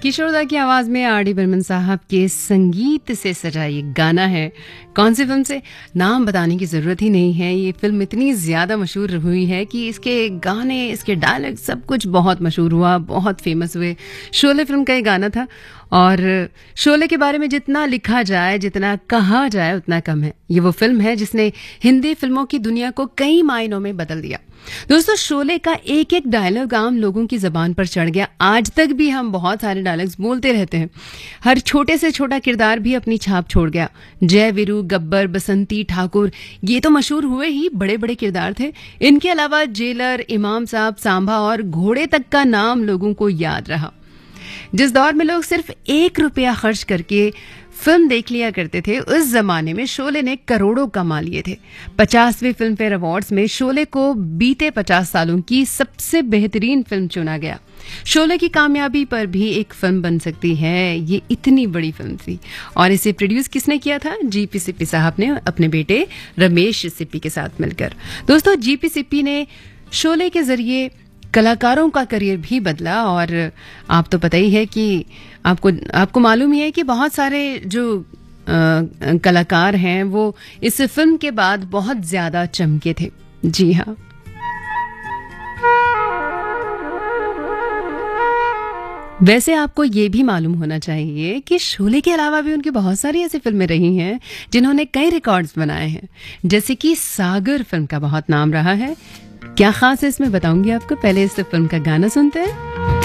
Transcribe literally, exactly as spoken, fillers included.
किशोरदा की आवाज में आर डी बर्मन साहब के संगीत से सजा ये गाना है। कौन सी फिल्म से, नाम बताने की जरूरत ही नहीं है। ये फिल्म इतनी ज्यादा मशहूर हुई है कि इसके गाने, इसके डायलॉग सब कुछ बहुत मशहूर हुआ, बहुत फेमस हुए। शोले फिल्म का ये गाना था और शोले के बारे में जितना लिखा जाए, जितना कहा जाए उतना कम है। ये वो फिल्म है जिसने हिंदी फिल्मों की दुनिया को कई मायनों में बदल दिया। दोस्तों, शोले का एक एक डायलॉग आम लोगों की जबान पर चढ़ गया। आज तक भी हम बहुत सारे डायलॉग्स बोलते रहते हैं। हर छोटे से छोटा किरदार भी अपनी छाप छोड़ गया। जय वीरू, गब्बर, बसंती, ठाकुर, ये तो मशहूर हुए ही बड़े बड़े किरदार थे। इनके अलावा जेलर, इमाम साहब, सांभा और घोड़े तक का नाम लोगों को याद रहा। जिस दौर में लोग सिर्फ एक रुपया खर्च करके फिल्म देख लिया करते थे, उस जमाने में शोले ने करोड़ों कमा लिए थे। पचासवें फिल्म फेयर अवार्ड्स में शोले को बीते पचास सालों की सबसे बेहतरीन फिल्म चुना गया। शोले की कामयाबी पर भी एक फिल्म बन सकती है, ये इतनी बड़ी फिल्म थी। और इसे प्रोड्यूस किसने किया था? जीपी सिप्पी साहब ने अपने बेटे रमेश सिप्पी के साथ मिलकर। दोस्तों, जीपी सिप्पी ने शोले के जरिए कलाकारों का करियर भी बदला। और आप तो पता ही है कि आपको आपको मालूम ही है कि बहुत सारे जो आ, कलाकार हैं वो इस फिल्म के बाद बहुत ज्यादा चमके थे। जी हाँ, वैसे आपको ये भी मालूम होना चाहिए कि शोले के अलावा भी उनकी बहुत सारी ऐसी फिल्में रही हैं जिन्होंने कई रिकॉर्ड्स बनाए हैं। जैसे कि सागर फिल्म का बहुत नाम रहा है। क्या खास है इसमें बताऊंगी आपको, पहले इस फिल्म का गाना सुनते हैं।